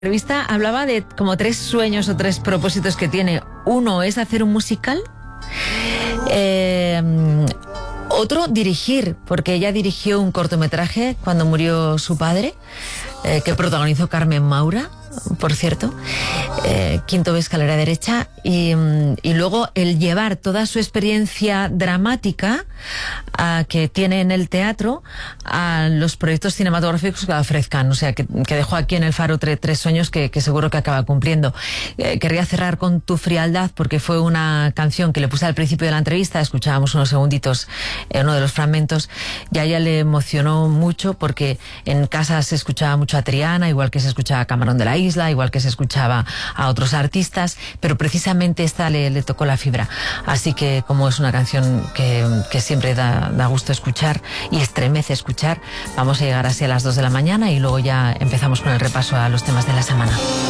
Revista hablaba de como 3 sueños o 3 propósitos que tiene. Uno es hacer un musical, otro dirigir, porque ella dirigió un cortometraje cuando murió su padre, que protagonizó Carmen Maura, por cierto, Quinto B, escalera derecha, y luego el llevar toda su experiencia dramática que tiene en el teatro a los proyectos cinematográficos que ofrezcan. O sea, que dejó aquí en El Faro 3 sueños que seguro que acaba cumpliendo. Querría cerrar con Tu frialdad, porque fue una canción que le puse al principio de la entrevista. Escuchábamos unos segunditos, uno de los fragmentos, y a ella le emocionó mucho porque en casa se escuchaba mucho a Triana, igual que se escuchaba a Camarón de la Isla, igual que se escuchaba a otros artistas, pero precisamente esta le tocó la fibra. Así que, como es una canción que siempre da gusto escuchar y estremece escuchar, vamos a llegar así a las 2 de la mañana y luego ya empezamos con el repaso a los temas de la semana.